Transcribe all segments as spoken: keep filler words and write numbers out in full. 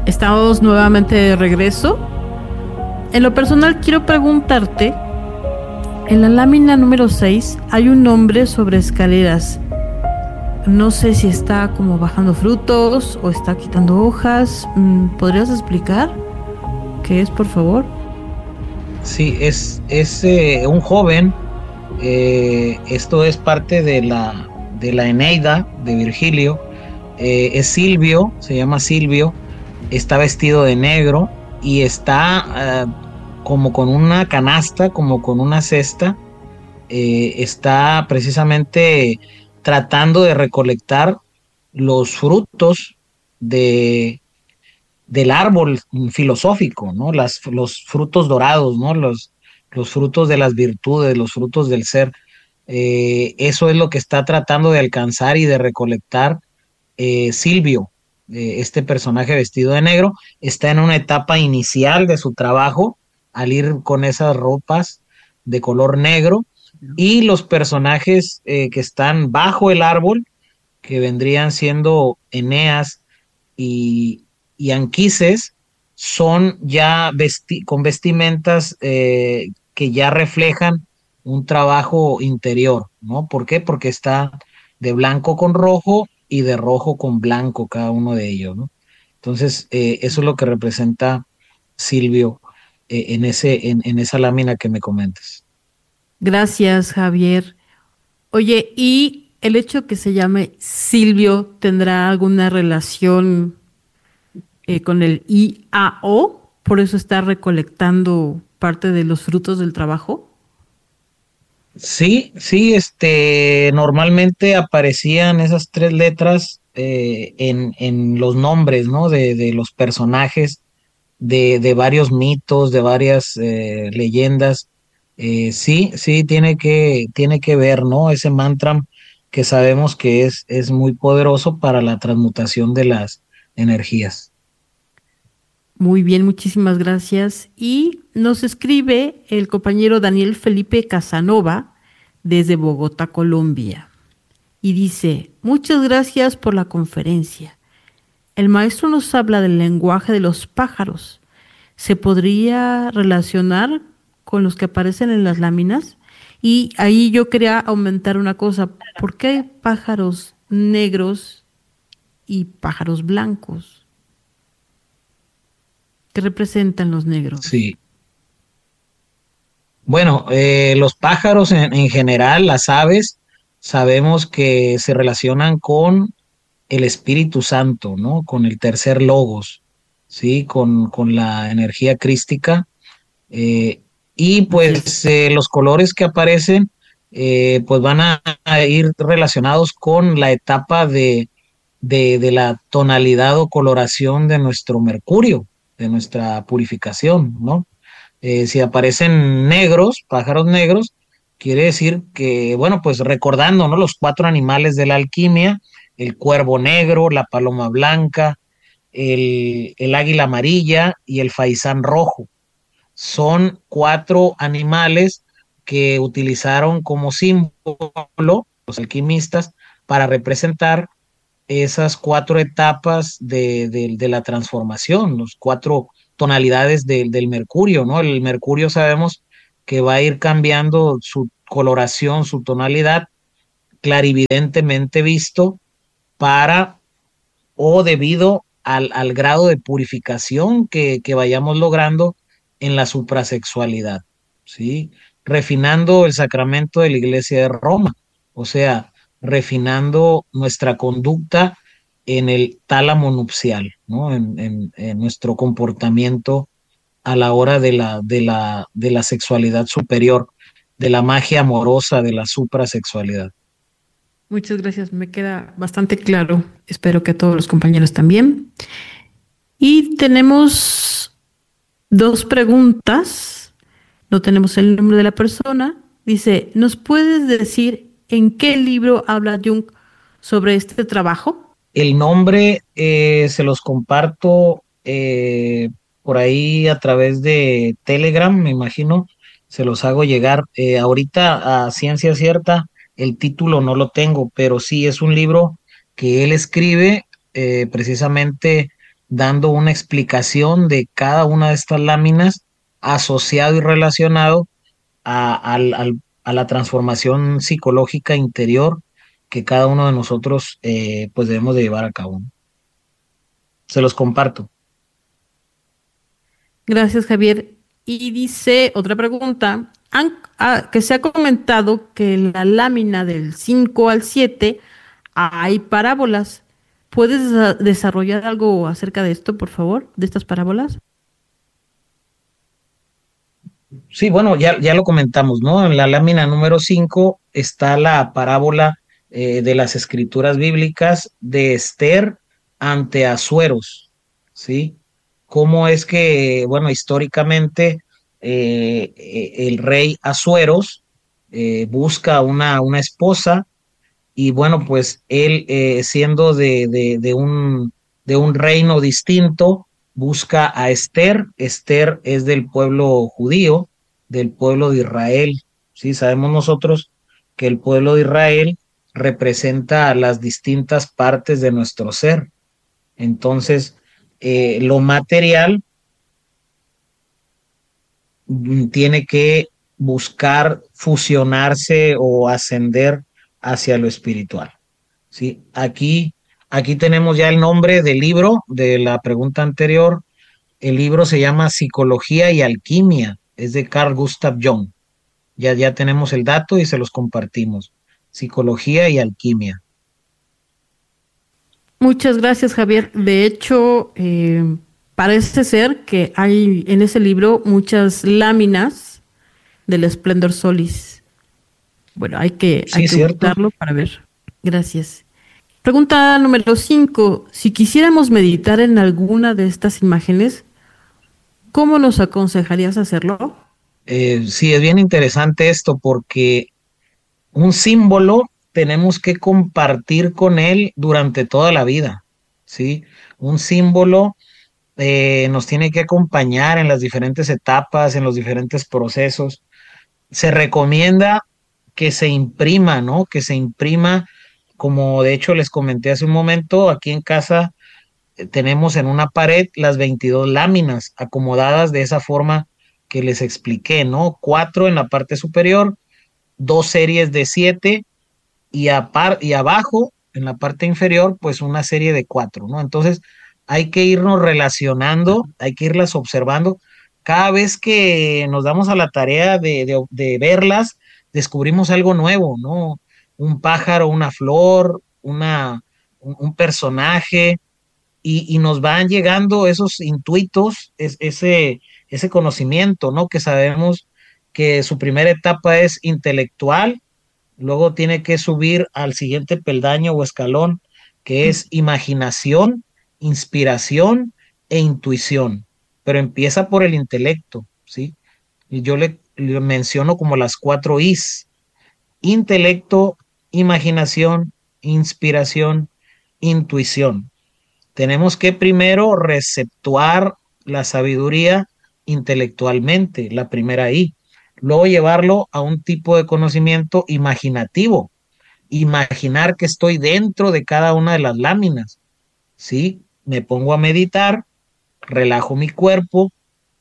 Estamos nuevamente de regreso. En lo personal quiero preguntarte, en la lámina número seis hay un hombre sobre escaleras. No sé si está como bajando frutos o está quitando hojas. ¿Podrías explicar qué es, por favor? Sí, es, es eh, un joven. Eh, esto es parte de la, de la Eneida de Virgilio. Eh, es Silvio, se llama Silvio. Está vestido de negro y está uh, como con una canasta, como con una cesta. Eh, está precisamente tratando de recolectar los frutos de, del árbol filosófico, ¿no? Las, los frutos dorados, ¿no? Los, los frutos de las virtudes, los frutos del ser. Eh, eso es lo que está tratando de alcanzar y de recolectar eh, Silvio. Eh, este personaje vestido de negro está en una etapa inicial de su trabajo al ir con esas ropas de color negro, y los personajes eh, que están bajo el árbol, que vendrían siendo Eneas y, y Anquises, son ya vesti con vestimentas eh, que ya reflejan un trabajo interior, ¿no? ¿Por qué? Porque está de blanco con rojo y de rojo con blanco cada uno de ellos, ¿no? Entonces, eh, eso es lo que representa Silvio eh, en, ese, en, en esa lámina que me comentas. Gracias, Javier. Oye, ¿y el hecho que se llame Silvio tendrá alguna relación eh, con el I A O? ¿Por eso está recolectando parte de los frutos del trabajo? Sí, sí, este, normalmente aparecían esas tres letras eh, en, en los nombres, ¿no? De, de los personajes, de, de varios mitos, de varias eh, leyendas. Eh, sí, sí, tiene que, tiene que ver, ¿no? Ese mantra que sabemos que es, es muy poderoso para la transmutación de las energías. Muy bien, muchísimas gracias. Y nos escribe el compañero Daniel Felipe Casanova desde Bogotá, Colombia. Y dice, muchas gracias por la conferencia. El maestro nos habla del lenguaje de los pájaros. ¿Se podría relacionar con los que aparecen en las láminas? Y ahí yo quería aumentar una cosa. ¿Por qué hay pájaros negros y pájaros blancos? ¿Qué representan los negros? Sí. Bueno, eh, los pájaros en, en general, las aves, sabemos que se relacionan con el Espíritu Santo, ¿no? Con el tercer logos, ¿sí? Con, con la energía crística. Eh, y Así es. pues eh, los colores que aparecen, eh, pues van a, a ir relacionados con la etapa de, de, de la tonalidad o coloración de nuestro mercurio, de nuestra purificación, ¿no? Eh, si aparecen negros, pájaros negros, quiere decir que, bueno, pues recordando, ¿no? Los cuatro animales de la alquimia: el cuervo negro, la paloma blanca, el, el águila amarilla y el faisán rojo. Son cuatro animales que utilizaron como símbolo los alquimistas para representar esas cuatro etapas de, de, de la transformación, los cuatro tonalidades de, del mercurio, ¿no? El mercurio sabemos que va a ir cambiando su coloración, su tonalidad, clarividentemente visto para o debido al, al grado de purificación que, que vayamos logrando en la suprasexualidad, ¿sí? Refinando el sacramento de la Iglesia de Roma, o sea, refinando nuestra conducta en el tálamo nupcial, ¿no? En, en, en nuestro comportamiento a la hora de la, de, la, de la sexualidad superior, de la magia amorosa de la suprasexualidad. Muchas gracias, me queda bastante claro. Espero que a todos los compañeros también. Y tenemos dos preguntas. No tenemos el nombre de la persona. Dice, ¿nos puedes decir en qué libro habla Jung sobre este trabajo? El nombre eh, se los comparto eh, por ahí a través de Telegram, me imagino, se los hago llegar. Eh, ahorita a ciencia cierta, el título no lo tengo, pero sí es un libro que él escribe eh, precisamente dando una explicación de cada una de estas láminas asociado y relacionado a, al, al, a la transformación psicológica interior que cada uno de nosotros eh, pues debemos de llevar a cabo. Se los comparto. Gracias, Javier. Y dice otra pregunta, han- ah, que se ha comentado que en la lámina del cinco al siete hay parábolas. ¿Puedes desa- desarrollar algo acerca de esto, por favor, de estas parábolas? Sí, bueno, ya, ya lo comentamos, ¿no? En la lámina número cinco está la parábola eh, de las escrituras bíblicas de Esther ante Asueros, ¿sí? Cómo es que, bueno, históricamente eh, eh, el rey Asueros eh, busca una, una esposa y bueno, pues él eh, siendo de, de, de un, de un reino distinto, busca a Esther. Esther es del pueblo judío, del pueblo de Israel. Sí, sabemos nosotros que el pueblo de Israel representa a las distintas partes de nuestro ser. Entonces, eh, lo material mm, tiene que buscar fusionarse o ascender hacia lo espiritual. Sí, aquí, aquí tenemos ya el nombre del libro de la pregunta anterior. El libro se llama Psicología y Alquimia, es de Carl Gustav Jung. Ya, ya tenemos el dato y se los compartimos. Psicología y Alquimia. Muchas gracias, Javier. De hecho, eh, parece ser que hay en ese libro muchas láminas del Esplendor Solis. Bueno, hay que, hay Sí, que cierto. buscarlo para ver. Gracias. Pregunta número cinco. Si quisiéramos meditar en alguna de estas imágenes, ¿cómo nos aconsejarías hacerlo? Eh, sí, es bien interesante esto porque un símbolo tenemos que compartir con él durante toda la vida, ¿sí? Un símbolo eh, nos tiene que acompañar en las diferentes etapas, en los diferentes procesos. Se recomienda que se imprima, ¿no? Que se imprima, como de hecho les comenté hace un momento, aquí en casa eh, tenemos en una pared las veintidós láminas acomodadas de esa forma que les expliqué, ¿no? Cuatro en la parte superior, dos series de siete y, apar y abajo, en la parte inferior, pues una serie de cuatro, ¿no? Entonces, hay que irnos relacionando, hay que irlas observando. Cada vez que nos damos a la tarea de, de, de verlas, descubrimos algo nuevo, ¿no? Un pájaro, una flor, una, un, un personaje, y, y, nos van llegando esos intuitos, es, ese, ese conocimiento, ¿no? Que sabemos que su primera etapa es intelectual, luego tiene que subir al siguiente peldaño o escalón, que es imaginación, inspiración e intuición, pero empieza por el intelecto, ¿sí? Y yo le, le menciono como las cuatro Is: intelecto, imaginación, inspiración, intuición. Tenemos que primero receptuar la sabiduría intelectualmente, la primera I, luego llevarlo a un tipo de conocimiento imaginativo, imaginar que estoy dentro de cada una de las láminas, ¿sí? Me pongo a meditar, relajo mi cuerpo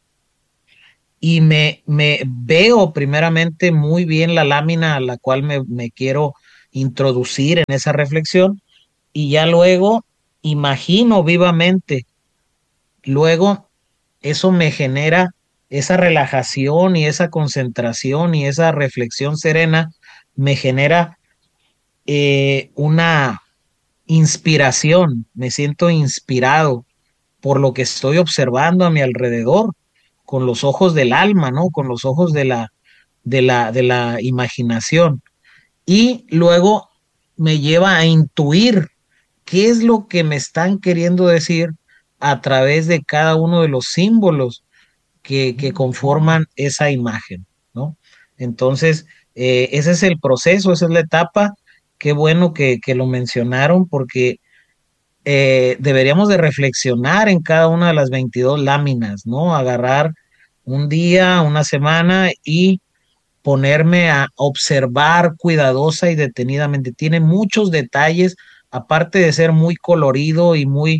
y me, me veo primeramente muy bien la lámina a la cual me, me quiero introducir en esa reflexión y ya luego imagino vivamente. Luego eso me genera esa relajación y esa concentración y esa reflexión serena, me genera eh, una inspiración, me siento inspirado por lo que estoy observando a mi alrededor, con los ojos del alma, ¿no? Con los ojos de la, de la, de la imaginación. Y luego me lleva a intuir qué es lo que me están queriendo decir a través de cada uno de los símbolos que, que conforman esa imagen, ¿no? Entonces, eh, ese es el proceso, esa es la etapa. Qué bueno que, que lo mencionaron porque eh, deberíamos de reflexionar en cada una de las veintidós láminas, ¿no? Agarrar un día, una semana y ponerme a observar cuidadosa y detenidamente. Tiene muchos detalles, aparte de ser muy colorido y muy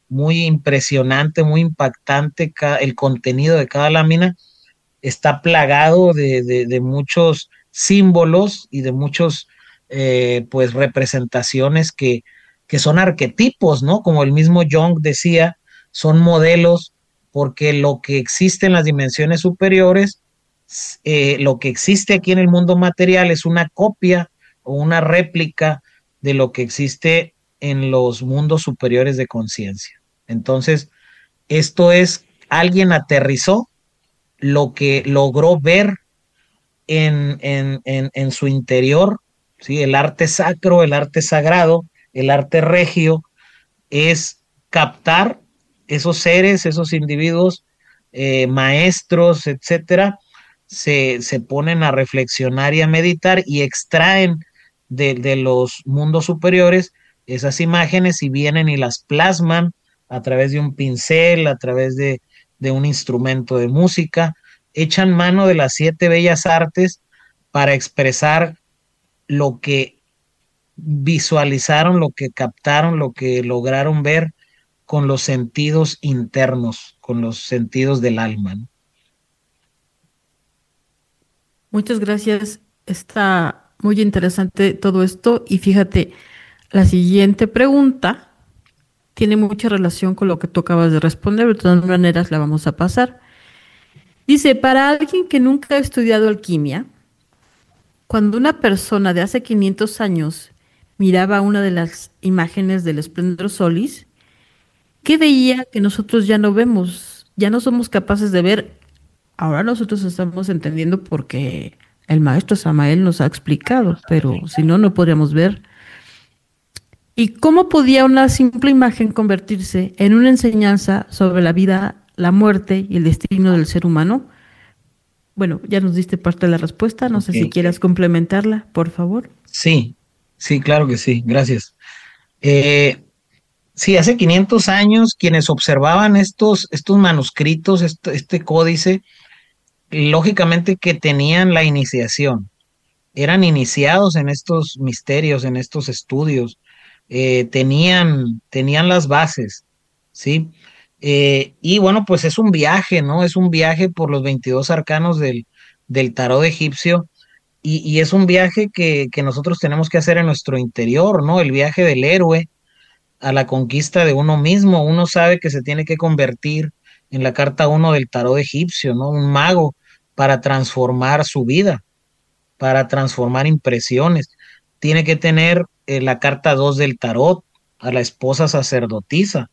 muy impresionante, muy impactante. El contenido de cada lámina está plagado de, de, de muchos símbolos y de muchos, eh, pues, representaciones que, que son arquetipos, ¿no? Como el mismo Jung decía, son modelos, porque lo que existe en las dimensiones superiores, eh, lo que existe aquí en el mundo material es una copia o una réplica de lo que existe en los mundos superiores de conciencia. Entonces, esto es, alguien aterrizó lo que logró ver en, en, en, en su interior, ¿sí? El arte sacro, el arte sagrado, el arte regio, es captar esos seres, esos individuos, eh, maestros, etcétera, se, se ponen a reflexionar y a meditar y extraen de, de los mundos superiores esas imágenes y vienen y las plasman a través de un pincel, a través de, de un instrumento de música, echan mano de las siete bellas artes para expresar lo que visualizaron, lo que captaron, lo que lograron ver con los sentidos internos, con los sentidos del alma, ¿no? Muchas gracias. Está muy interesante todo esto. Y fíjate, la siguiente pregunta tiene mucha relación con lo que tú acabas de responder. De todas maneras, la vamos a pasar. Dice, para alguien que nunca ha estudiado alquimia, cuando una persona de hace quinientos años miraba una de las imágenes del Esplendor Solis, ¿qué veía que nosotros ya no vemos? Ya no somos capaces de ver. Ahora nosotros estamos entendiendo porque el maestro Samael nos ha explicado, pero si no, no podríamos ver. ¿Y cómo podía una simple imagen convertirse en una enseñanza sobre la vida, la muerte y el destino del ser humano? Bueno, ya nos diste parte de la respuesta, no sé si Okay. quieras complementarla, por favor. Sí, sí, claro que sí, gracias. Eh, sí, hace quinientos años quienes observaban estos, estos manuscritos, este, este códice, lógicamente que tenían la iniciación, eran iniciados en estos misterios, en estos estudios, eh, tenían, tenían las bases, ¿sí? Eh, y bueno, pues es un viaje, ¿no? Es un viaje por los veintidós arcanos del, del tarot egipcio y, y es un viaje que, que nosotros tenemos que hacer en nuestro interior, ¿no? El viaje del héroe a la conquista de uno mismo. Uno sabe que se tiene que convertir en la carta uno del tarot egipcio, ¿no? Un mago para transformar su vida, para transformar impresiones. Tiene que tener eh, la carta dos del tarot, a la esposa sacerdotisa,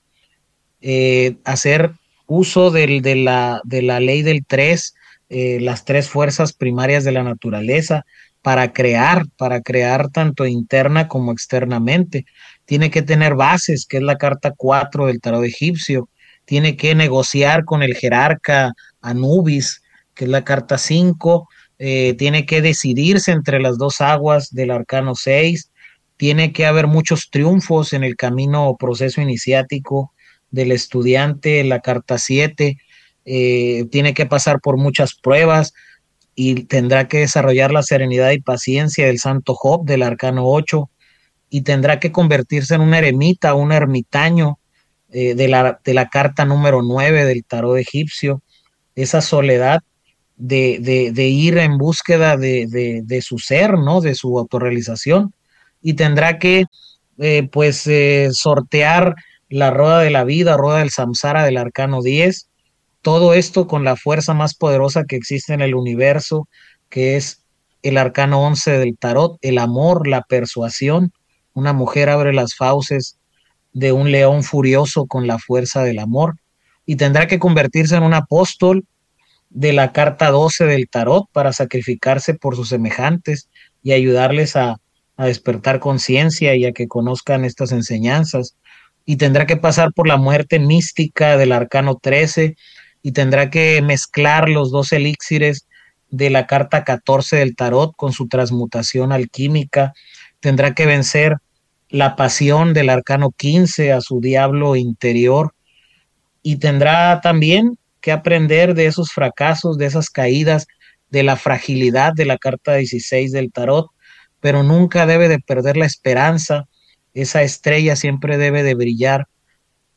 eh, hacer uso del, de, la, de la ley del tres, eh, las tres fuerzas primarias de la naturaleza, para crear, para crear tanto interna como externamente. Tiene que tener bases, que es la carta cuatro del tarot egipcio. Tiene que negociar con el jerarca Anubis, que es la carta cinco. Eh, tiene que decidirse entre las dos aguas del arcano seis. Tiene que haber muchos triunfos en el camino o proceso iniciático del estudiante, la carta siete. Eh, tiene que pasar por muchas pruebas y tendrá que desarrollar la serenidad y paciencia del santo Job, del arcano ocho, y tendrá que convertirse en un eremita, un ermitaño, eh, de, la, de la carta número nueve del tarot egipcio, esa soledad de, de, de ir en búsqueda de, de, de, su ser, ¿no? De su autorrealización, y tendrá que eh, pues eh, sortear la rueda de la vida, rueda del samsara del arcano diez, todo esto con la fuerza más poderosa que existe en el universo, que es el arcano once del tarot, el amor, la persuasión. Una mujer abre las fauces de un león furioso con la fuerza del amor y tendrá que convertirse en un apóstol de la carta doce del tarot para sacrificarse por sus semejantes y ayudarles a, a despertar conciencia y a que conozcan estas enseñanzas. Y tendrá que pasar por la muerte mística del arcano trece y tendrá que mezclar los dos elixires de la carta catorce del tarot con su transmutación alquímica. Tendrá que vencer la pasión del arcano quince a su diablo interior y tendrá también que aprender de esos fracasos, de esas caídas, de la fragilidad de la carta dieciséis del tarot, pero nunca debe de perder la esperanza. Esa estrella siempre debe de brillar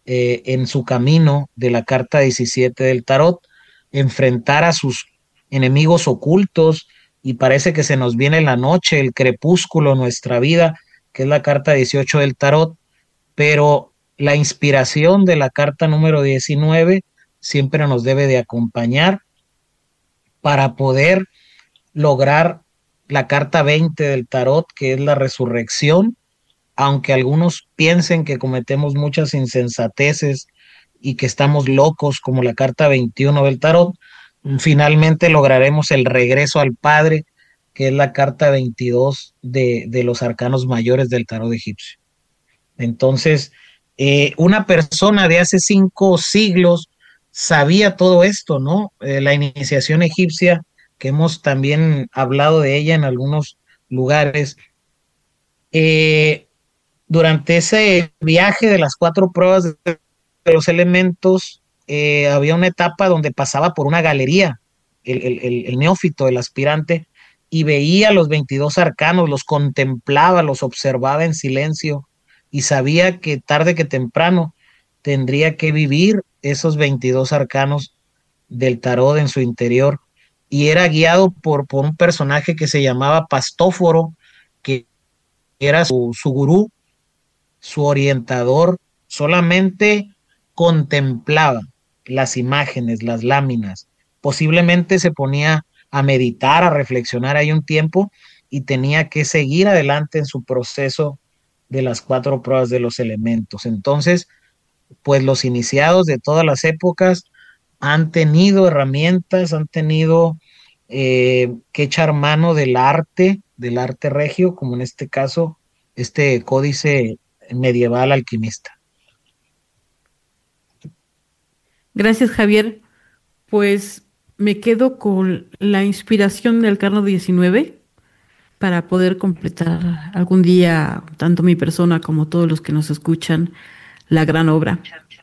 eh, en su camino de la carta diecisiete del tarot, enfrentar a sus enemigos ocultos, y parece que se nos viene la noche, el crepúsculo, nuestra vida, que es la carta dieciocho del tarot, pero la inspiración de la carta número diecinueve siempre nos debe de acompañar para poder lograr la carta veinte del tarot, que es la resurrección, aunque algunos piensen que cometemos muchas insensateces y que estamos locos como la carta veintiuno del tarot, finalmente lograremos el regreso al Padre, que es la carta veintidós de, de los arcanos mayores del tarot egipcio. Entonces, eh, una persona de hace cinco siglos sabía todo esto, ¿no? Eh, la iniciación egipcia, que hemos también hablado de ella en algunos lugares, eh, durante ese viaje de las cuatro pruebas de, de los elementos, eh, había una etapa donde pasaba por una galería, el, el, el neófito, el aspirante, y veía los veintidós arcanos, los contemplaba, los observaba en silencio, y sabía que tarde que temprano tendría que vivir esos veintidós arcanos del tarot en su interior, y era guiado por, por un personaje que se llamaba Pastóforo, que era su, su gurú, su orientador. Solamente contemplaba las imágenes, las láminas, posiblemente se ponía a meditar, a reflexionar ahí un tiempo, y tenía que seguir adelante en su proceso de las cuatro pruebas de los elementos. Entonces, pues los iniciados de todas las épocas han tenido herramientas, han tenido eh, que echar mano del arte, del arte regio, como en este caso, este códice medieval alquimista. Gracias, Javier. Pues me quedo con la inspiración del arcano diecinueve para poder completar algún día, tanto mi persona como todos los que nos escuchan, la gran obra.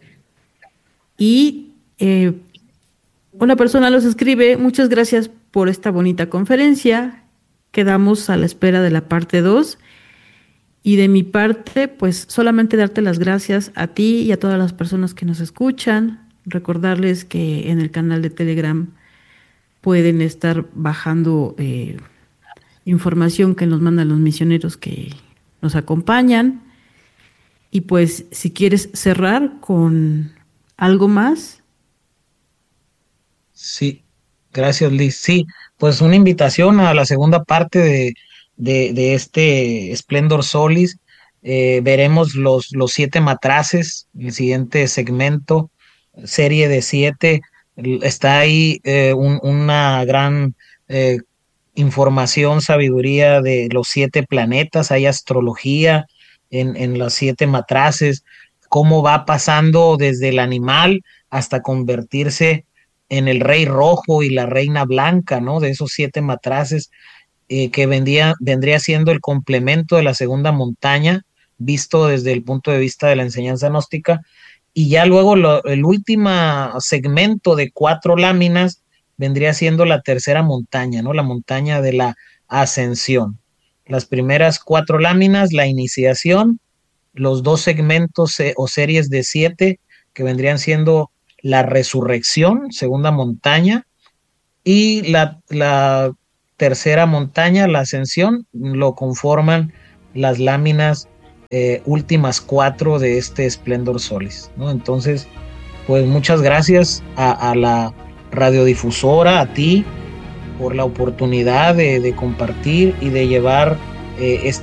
Y eh, una persona nos escribe: muchas gracias por esta bonita conferencia. Quedamos a la espera de la parte dos. Y de mi parte, pues solamente darte las gracias a ti y a todas las personas que nos escuchan. Recordarles que en el canal de Telegram pueden estar bajando eh, información que nos mandan los misioneros que nos acompañan. Y pues si quieres cerrar con algo más. Sí, gracias, Liz. Sí, pues una invitación a la segunda parte de, de, de este Splendor Solis. Eh, veremos los, los siete matraces, el siguiente segmento, serie de siete. Está ahí eh, un, una gran eh, información, sabiduría de los siete planetas, hay astrología en, en los siete matraces, cómo va pasando desde el animal hasta convertirse en el rey rojo y la reina blanca, ¿no? De esos siete matraces, eh, que vendría, vendría siendo el complemento de la segunda montaña, visto desde el punto de vista de la enseñanza gnóstica. Y ya luego lo, el último segmento de cuatro láminas vendría siendo la tercera montaña, ¿no? La montaña de la ascensión. Las primeras cuatro láminas, la iniciación, los dos segmentos eh, o series de siete, que vendrían siendo la resurrección, segunda montaña, y la, la tercera montaña, la ascensión, lo conforman las láminas eh, últimas cuatro de este Splendor Solis, ¿no? Entonces, pues muchas gracias a, a la radiodifusora, a ti, por la oportunidad de, de compartir y de llevar eh, este